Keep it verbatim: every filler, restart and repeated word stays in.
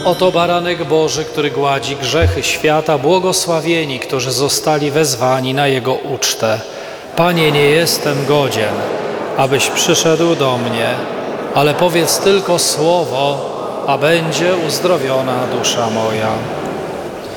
Oto baranek Boży, który gładzi grzechy świata, błogosławieni, którzy zostali wezwani na Jego ucztę. Panie, nie jestem godzien, abyś przyszedł do mnie, ale powiedz tylko słowo, a będzie uzdrowiona dusza moja.